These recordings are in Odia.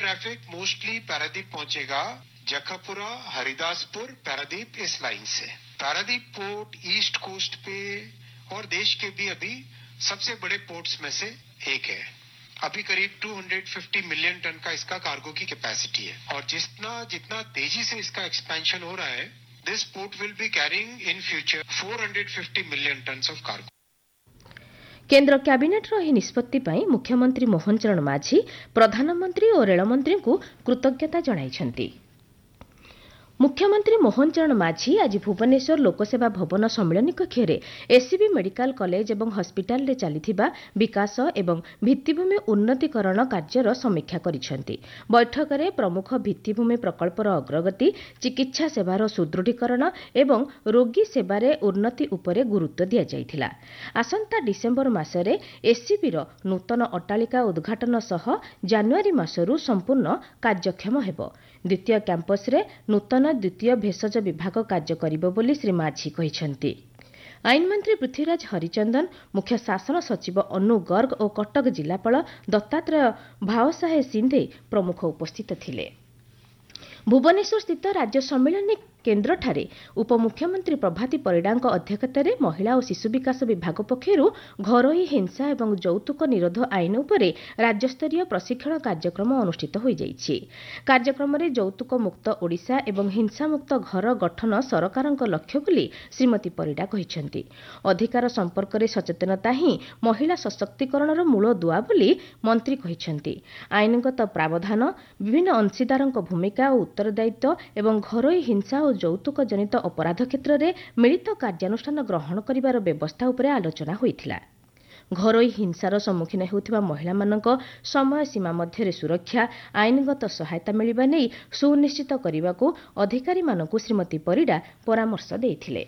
ट्रैफिक मोस्टली पारादीप पहुंचेगा। जखापुरा, हरिदासपुर, पारादीप इस लाइन से। पारादीप पोर्ट ईस्ट कोस्ट पे और देश के भी अभी सबसे बड़े पोर्ट्स में से एक है। अभी करीब 250 मिलियन टन का इसका कार्गो की कैपेसिटी है और जितना तेजी से इसका एक्सपेंशन हो रहा है, this port will be carrying in future 450 million tons of cargo. केन्द्र क्याबिनेट्र ଏହି ନିଷ୍ପତ୍ତି ପାଇଁ ମୁଖ୍ୟମନ୍ତ୍ରୀ ମୋହନ ଚରଣ ମାଝୀ ପ୍ରଧାନମନ୍ତ୍ରୀ ଓ ରେଳମନ୍ତ୍ରୀଙ୍କୁ କୃତଜ୍ଞତା ଜଣାଇଛନ୍ତି। ମୁଖ୍ୟମନ୍ତ୍ରୀ ମୋହନ ଚରଣ ମାଝୀ ଆଜି ଭୁବନେଶ୍ୱର ଲୋକସେବା ଭବନ ସମ୍ମିଳନୀ କକ୍ଷରେ ଏସ୍ସିବି ମେଡିକାଲ କଲେଜ ଏବଂ ହସ୍ପିଟାଲରେ ଚାଲିଥିବା ବିକାଶ ଏବଂ ଭିତ୍ତିଭୂମି ଉନ୍ନତୀକରଣ କାର୍ଯ୍ୟର ସମୀକ୍ଷା କରିଛନ୍ତି। ବୈଠକରେ ପ୍ରମୁଖ ଭିତ୍ତିଭୂମି ପ୍ରକଳ୍ପର ଅଗ୍ରଗତି, ଚିକିତ୍ସା ସେବାର ସୁଦୃଢ଼ୀକରଣ ଏବଂ ରୋଗୀ ସେବାରେ ଉନ୍ନତି ଉପରେ ଗୁରୁତ୍ୱ ଦିଆଯାଇଥିଲା। ଆସନ୍ତା ଡିସେମ୍ବର ମାସରେ ଏସ୍ସିବିର ନୂତନ ଅଟ୍ଟାଳିକା ଉଦ୍ଘାଟନ ସହ ଜାନୁଆରୀ ମାସରୁ ସମ୍ପୂର୍ଣ୍ଣ କାର୍ଯ୍ୟକ୍ଷମ ହେବ। ଦ୍ୱିତୀୟ କ୍ୟାମ୍ପସରେ ନୂତନ ଦ୍ୱିତୀୟ ଭେଷଜ ବିଭାଗ କାର୍ଯ୍ୟ କରିବ ବୋଲି ଶ୍ରୀ ମାଝୀ କହିଛନ୍ତି। ଆଇନମନ୍ତ୍ରୀ ପୃଥ୍ୱୀରାଜ ହରିଚନ୍ଦନ, ମୁଖ୍ୟ ଶାସନ ସଚିବ ଅନୁ ଗର୍ଗ ଓ କଟକ ଜିଲ୍ଲାପାଳ ଦତ୍ତାତ୍ରେୟ ଭାଓସାହେ ସିନ୍ଧେ ପ୍ରମୁଖ ଉପସ୍ଥିତ ଥିଲେ। ଭୁବନେଶ୍ୱରସ୍ଥିତ ରାଜ୍ୟ ସମ୍ମିଳନୀ କେନ୍ଦ୍ରଠାରେ ଉପମୁଖ୍ୟମନ୍ତ୍ରୀ ପ୍ରଭାତୀ ପରିଡ଼ାଙ୍କ ଅଧ୍ୟକ୍ଷତାରେ ମହିଳା ଓ ଶିଶୁ ବିକାଶ ବିଭାଗ ପକ୍ଷରୁ ଘରୋଇ ହିଂସା ଏବଂ ଯୌତୁକ ନିରୋଧ ଆଇନ ଉପରେ ରାଜ୍ୟସ୍ତରୀୟ ପ୍ରଶିକ୍ଷଣ କାର୍ଯ୍ୟକ୍ରମ ଅନୁଷ୍ଠିତ ହୋଇଯାଇଛି। କାର୍ଯ୍ୟକ୍ରମରେ ଯୌତୁକ ମୁକ୍ତ ଓଡ଼ିଶା ଏବଂ ହିଂସାମୁକ୍ତ ଘର ଗଠନ ସରକାରଙ୍କ ଲକ୍ଷ୍ୟ ବୋଲି ଶ୍ରୀମତୀ ପରିଡ଼ା କହିଛନ୍ତି। ଅଧିକାର ସମ୍ପର୍କରେ ସଚେତନତା ହିଁ ମହିଳା ସଶକ୍ତିକରଣର ମୂଳ ଦୁଆ ବୋଲି ମନ୍ତ୍ରୀ କହିଛନ୍ତି। ଆଇନଗତ ପ୍ରାବଧାନ, ବିଭିନ୍ନ ଅଂଶୀଦାରଙ୍କ ଭୂମିକା ଓ ଉତ୍ତରଦାୟିତ୍ୱ ଏବଂ ଘରୋଇ ହିଂସା ଓ ଯୌତୁକ ଜନିତ ଅପରାଧ କ୍ଷେତ୍ରରେ ମିଳିତ କାର୍ଯ୍ୟାନୁଷ୍ଠାନ ଗ୍ରହଣ କରିବାର ବ୍ୟବସ୍ଥା ଉପରେ ଆଲୋଚନା ହୋଇଥିଲା। ଘରୋଇ ହିଂସାର ସମ୍ମୁଖୀନ ହେଉଥିବା ମହିଳାମାନଙ୍କ ସମୟ ସୀମା ମଧ୍ୟରେ ସୁରକ୍ଷା, ଆଇନଗତ ସହାୟତା ମିଳିବା ନେଇ ସୁନିଶ୍ଚିତ କରିବାକୁ ଅଧିକାରୀମାନଙ୍କୁ ଶ୍ରୀମତୀ ପରିଡ଼ା ପରାମର୍ଶ ଦେଇଥିଲେ।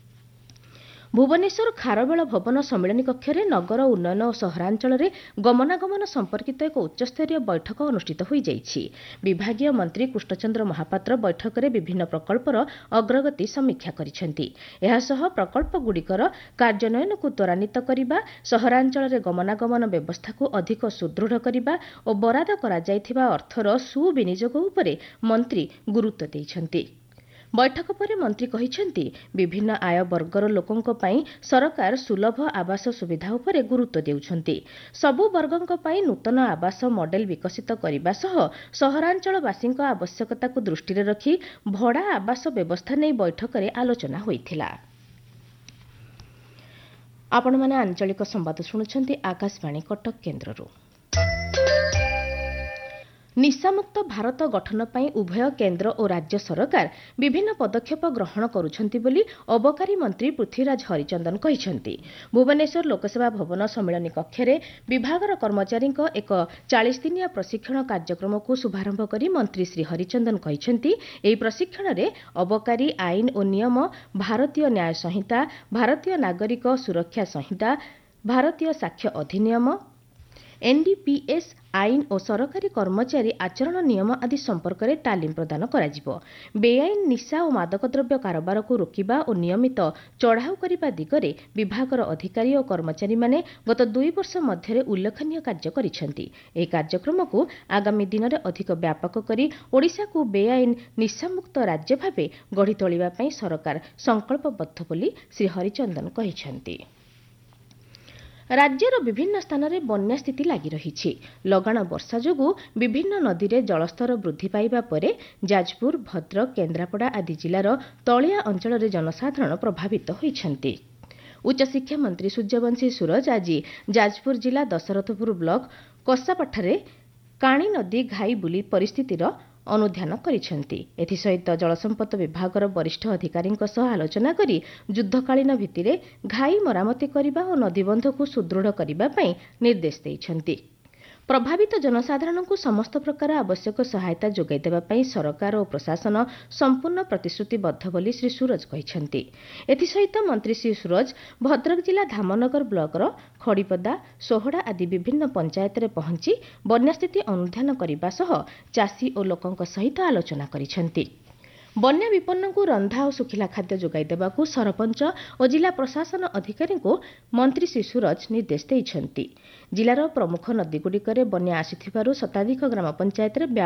ଭୁବନେଶ୍ୱର ଖାରବେଳ ଭବନ ସମ୍ମିଳନୀ କକ୍ଷରେ ନଗର ଉନ୍ନୟନ ଓ ସହରାଞ୍ଚଳରେ ଗମନାଗମନ ସମ୍ପର୍କିତ ଏକ ଉଚ୍ଚସ୍ତରୀୟ ବୈଠକ ଅନୁଷ୍ଠିତ ହୋଇଯାଇଛି। ବିଭାଗୀୟ ମନ୍ତ୍ରୀ କୃଷ୍ଣଚନ୍ଦ୍ର ମହାପାତ୍ର ବୈଠକରେ ବିଭିନ୍ନ ପ୍ରକଳ୍ପର ଅଗ୍ରଗତି ସମୀକ୍ଷା କରିଛନ୍ତି। ଏହାସହ ପ୍ରକଳ୍ପଗୁଡ଼ିକର କାର୍ଯ୍ୟାନ୍ୱୟନକୁ ତ୍ୱରାନ୍ୱିତ କରିବା, ସହରାଞ୍ଚଳରେ ଗମନାଗମନ ବ୍ୟବସ୍ଥାକୁ ଅଧିକ ସୁଦୃଢ଼ କରିବା ଓ ବରାଦ କରାଯାଇଥିବା ଅର୍ଥର ସୁବିନିଯୋଗ ଉପରେ ମନ୍ତ୍ରୀ ଗୁରୁତ୍ୱ ଦେଇଛନ୍ତି। ବୈଠକ ପରେ ମନ୍ତ୍ରୀ କହିଛନ୍ତି, ବିଭିନ୍ନ ଆୟ ବର୍ଗର ଲୋକଙ୍କ ପାଇଁ ସରକାର ସୁଲଭ ଆବାସ ସୁବିଧା ଉପରେ ଗୁରୁତ୍ୱ ଦେଉଛନ୍ତି। ସବୁ ବର୍ଗଙ୍କ ପାଇଁ ନୂତନ ଆବାସ ମଡେଲ ବିକଶିତ କରିବା ସହ ସହରାଞ୍ଚଳବାସୀଙ୍କ ଆବଶ୍ୟକତାକୁ ଦୃଷ୍ଟିରେ ରଖି ଭଡ଼ା ଆବାସ ବ୍ୟବସ୍ଥା ନେଇ ବୈଠକରେ ଆଲୋଚନା ହୋଇଥିଲା। ଆପଣମାନେ ଆଞ୍ଚଳିକ ସମ୍ବାଦ ଶୁଣୁଛନ୍ତି ଆକାଶବାଣୀ କଟକ କେନ୍ଦ୍ରରୁ। ନିଶାମୁକ୍ତ ଭାରତ ଗଠନ ପାଇଁ ଉଭୟ କେନ୍ଦ୍ର ଓ ରାଜ୍ୟ ସରକାର ବିଭିନ୍ନ ପଦକ୍ଷେପ ଗ୍ରହଣ କରୁଛନ୍ତି ବୋଲି ଅବକାରୀ ମନ୍ତ୍ରୀ ପୃଥ୍ୱୀରାଜ ହରିଚନ୍ଦନ କହିଛନ୍ତି। ଭୁବନେଶ୍ୱର ଲୋକସେବା ଭବନ ସମ୍ମିଳନୀ କକ୍ଷରେ ବିଭାଗର କର୍ମଚାରୀଙ୍କ ଏକ 40 ଦିନିଆ ପ୍ରଶିକ୍ଷଣ କାର୍ଯ୍ୟକ୍ରମକୁ ଶୁଭାରମ୍ଭ କରି ମନ୍ତ୍ରୀ ଶ୍ରୀ ହରିଚନ୍ଦନ କହିଛନ୍ତି, ଏହି ପ୍ରଶିକ୍ଷଣରେ ଅବକାରୀ ଆଇନ ଓ ନିୟମ, ଭାରତୀୟ ନ୍ୟାୟ ସଂହିତା, ଭାରତୀୟ ନାଗରିକ ସୁରକ୍ଷା ସଂହିତା, ଭାରତୀୟ ସାକ୍ଷ୍ୟ ଅଧିନିୟମ, ଏନ୍ଡିପିଏସ୍ ଆଇନ ଓ ସରକାରୀ କର୍ମଚାରୀ ଆଚରଣ ନିୟମ ଆଦି ସମ୍ପର୍କରେ ତାଲିମ ପ୍ରଦାନ କରାଯିବ। ବେଆଇନ ନିଶା ଓ ମାଦକଦ୍ରବ୍ୟ କାରବାରକୁ ରୋକିବା ଓ ନିୟମିତ ଚଢ଼ାଉ କରିବା ଦିଗରେ ବିଭାଗର ଅଧିକାରୀ ଓ କର୍ମଚାରୀମାନେ ଗତ 2 ବର୍ଷ ମଧ୍ୟରେ ଉଲ୍ଲେଖନୀୟ କାର୍ଯ୍ୟ କରିଛନ୍ତି। ଏହି କାର୍ଯ୍ୟକ୍ରମକୁ ଆଗାମୀ ଦିନରେ ଅଧିକ ବ୍ୟାପକ କରି ଓଡ଼ିଶାକୁ ବେଆଇନ ନିଶାମୁକ୍ତ ରାଜ୍ୟ ଭାବେ ଗଢ଼ି ତୋଳିବା ପାଇଁ ସରକାର ସଂକଳ୍ପବଦ୍ଧ ବୋଲି ଶ୍ରୀ ହରିଚନ୍ଦନ କହିଛନ୍ତି। ରାଜ୍ୟର ବିଭିନ୍ନ ସ୍ଥାନରେ ବନ୍ୟା ସ୍ଥିତି ଲାଗି ରହିଛି। ଲଗାଣ ବର୍ଷା ଯୋଗୁଁ ବିଭିନ୍ନ ନଦୀରେ ଜଳସ୍ତର ବୃଦ୍ଧି ପାଇବା ପରେ ଯାଜପୁର, ଭଦ୍ରକ, କେନ୍ଦ୍ରାପଡ଼ା ଆଦି ଜିଲ୍ଲାର ତଳିଆ ଅଞ୍ଚଳରେ ଜନସାଧାରଣ ପ୍ରଭାବିତ ହୋଇଛନ୍ତି। ଉଚ୍ଚଶିକ୍ଷା ମନ୍ତ୍ରୀ ସୂର୍ଯ୍ୟବଂଶୀ ସୁରଜ ଆଜି ଯାଜପୁର ଜିଲ୍ଲା ଦଶରଥପୁର ବ୍ଲକ କସାପାଠାରେ କାଣି ନଦୀ ଘାଇ ବୁଲି ପରିସ୍ଥିତିର ଅନୁଧ୍ୟାନ କରିଛନ୍ତି। ଏଥିସହିତ ଜଳସମ୍ପଦ ବିଭାଗର ବରିଷ୍ଠ ଅଧିକାରୀଙ୍କ ସହ ଆଲୋଚନା କରି ଯୁଦ୍ଧକାଳୀନ ଭିତ୍ତିରେ ଘାଇ ମରାମତି କରିବା ଓ ନଦୀବନ୍ଧକୁ ସୁଦୃଢ଼ କରିବା ପାଇଁ ନିର୍ଦ୍ଦେଶ ଦେଇଛନ୍ତି। ପ୍ରଭାବିତ ଜନସାଧାରଣଙ୍କୁ ସମସ୍ତ ପ୍ରକାର ଆବଶ୍ୟକ ସହାୟତା ଯୋଗାଇ ଦେବା ପାଇଁ ସରକାର ଓ ପ୍ରଶାସନ ସମ୍ପୂର୍ଣ୍ଣ ପ୍ରତିଶ୍ରୁତିବଦ୍ଧ ବୋଲି ଶ୍ରୀ ସୁରଜ କହିଛନ୍ତି। ଏଥିସହିତ ମନ୍ତ୍ରୀ ଶ୍ରୀ ସୁରଜ ଭଦ୍ରକ ଜିଲ୍ଲା ଧାମନଗର ବ୍ଲକର ଖଡ଼ିପଦା, ସୋହଡ଼ା ଆଦି ବିଭିନ୍ନ ପଞ୍ଚାୟତରେ ପହଞ୍ଚି ବନ୍ୟାସ୍ଥିତି ଅନୁଧ୍ୟାନ କରିବା ସହ ଚାଷୀ ଓ ଲୋକଙ୍କ ସହିତ ଆଲୋଚନା କରିଛନ୍ତି। ବନ୍ୟା ବିପନ୍ନଙ୍କୁ ରନ୍ଧା ଓ ଶୁଖିଲା ଖାଦ୍ୟ ଯୋଗାଇ ଦେବାକୁ ସରପଞ୍ଚ ଓ ଜିଲ୍ଲା ପ୍ରଶାସନ ଅଧିକାରୀଙ୍କୁ ମନ୍ତ୍ରୀ ଶ୍ରୀ ସୁରଜ ନିର୍ଦ୍ଦେଶ ଦେଇଛନ୍ତି। ଜିଲ୍ଲାର ପ୍ରମୁଖ ନଦୀଗୁଡ଼ିକରେ ବନ୍ୟା ଆସିଥିବାରୁ ଶତାଧିକ ଗ୍ରାମ ପଞ୍ଚାୟତରେ